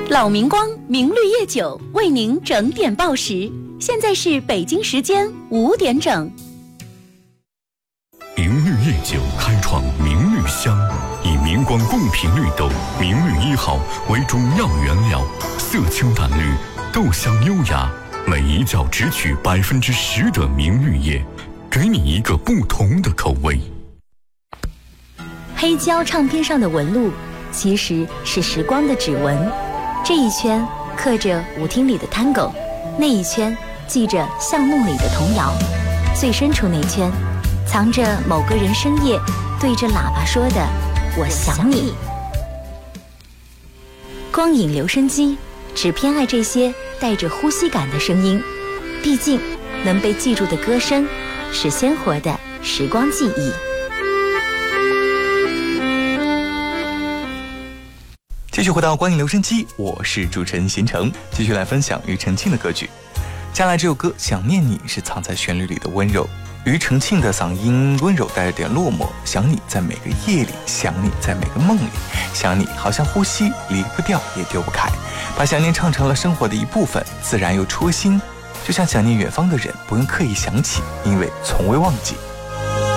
老明光明绿叶酒为您整点报时，现在是北京时间5点整。 明绿叶酒开创明绿香，以明光贡品绿豆明绿1号为中药原料，色清淡绿，豆香优雅，每一角只取10%的明绿叶，给你一个不同的口味。 黑胶唱片上的纹路其实是时光的指纹，这一圈刻着舞厅里的tango，那一圈记着巷弄里的童谣，最深处那圈藏着某个人深夜对着喇叭说的我想你。光影留声机只偏爱这些带着呼吸感的声音，毕竟能被记住的歌声是鲜活的时光记忆。 继续回到光影留声机，我是主持人贤成，继续来分享庾澄庆的歌曲。将来这首歌想念你是藏在旋律里的温柔，庾澄庆的嗓音温柔带着点落寞，想你在每个夜里，想你在每个梦里，想你好像呼吸，离不掉也丢不开，把想念唱成了生活的一部分，自然又戳心，就像想念远方的人，不用刻意想起，因为从未忘记。